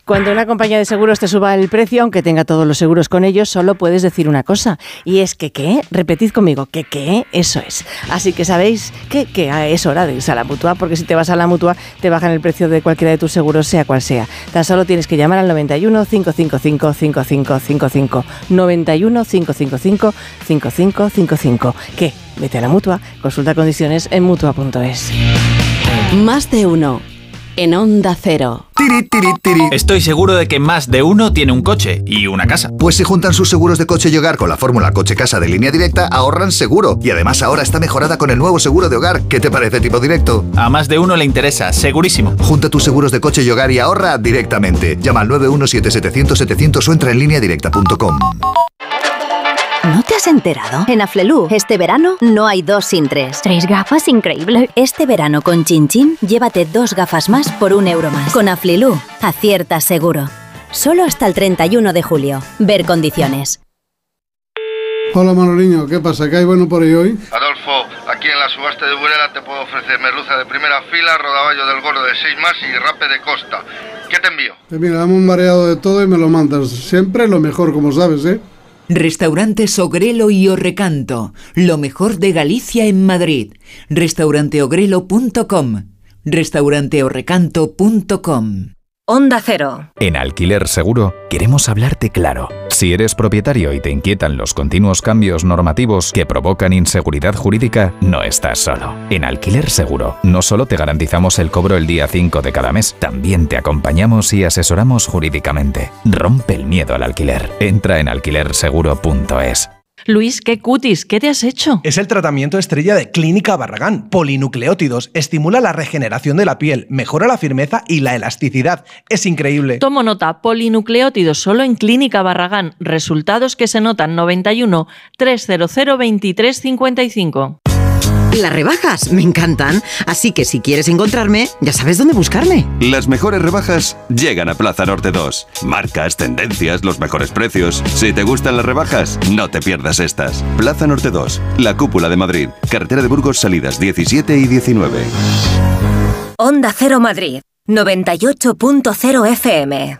Cuando una compañía de seguros te suba el precio, aunque tenga todos los seguros con ellos, solo puedes decir una cosa. Y es que ¿qué? Repetid conmigo, que ¿qué? Eso es. Así que sabéis que es hora de irse a la Mutua, porque si te vas a la Mutua, te bajan el precio de cualquiera de tus seguros, sea cual sea. Tan solo tienes que llamar al 91 555 5555. 91 555 5555. ¿Qué? Vete a la Mutua, consulta condiciones en Mutua.es. Más de uno. En Onda Cero. Tiri, tiri, tiri. Estoy seguro de que más de uno tiene un coche y una casa. Pues si juntan sus seguros de coche y hogar con la fórmula coche-casa de Línea Directa, ahorran seguro. Y además ahora está mejorada con el nuevo seguro de hogar. ¿Qué te parece, Tipo Directo? A más de uno le interesa, segurísimo. Junta tus seguros de coche y hogar y ahorra directamente. Llama al 917-700-700 o entra en lineadirecta.com. ¿No te has enterado? En Aflelu, este verano, no hay 2 sin 3. 3 gafas, increíble. Este verano con Chin Chin, llévate 2 gafas más por €1 más. Con Aflelu, acierta seguro. Solo hasta el 31 de julio. Ver condiciones. Hola Manoliño, ¿qué pasa? ¿Qué hay bueno por ahí hoy? Adolfo, aquí en la subasta de Burela te puedo ofrecer merluza de primera fila, rodaballo del gordo de 6 más y rape de costa. ¿Qué te envío? Mira, dame un mareado de todo y me lo mandas. Siempre lo mejor, como sabes, ¿eh? Restaurantes Ogrelo y Orrecanto, lo mejor de Galicia en Madrid. Restauranteogrelo.com, restauranteorrecanto.com. Onda Cero. En Alquiler Seguro queremos hablarte claro. Si eres propietario y te inquietan los continuos cambios normativos que provocan inseguridad jurídica, no estás solo. En Alquiler Seguro no solo te garantizamos el cobro el día 5 de cada mes, también te acompañamos y asesoramos jurídicamente. Rompe el miedo al alquiler. Entra en alquilerseguro.es. Luis, qué cutis, ¿qué te has hecho? Es el tratamiento estrella de Clínica Barragán. Polinucleótidos. Estimula la regeneración de la piel, mejora la firmeza y la elasticidad. Es increíble. Tomo nota, polinucleótidos solo en Clínica Barragán. Resultados que se notan 91 300 2355. Las rebajas me encantan, así que si quieres encontrarme, ya sabes dónde buscarme. Las mejores rebajas llegan a Plaza Norte 2. Marcas, tendencias, los mejores precios. Si te gustan las rebajas, no te pierdas estas. Plaza Norte 2, la cúpula de Madrid. Carretera de Burgos, salidas 17 y 19. Onda Cero Madrid, 98.0 FM.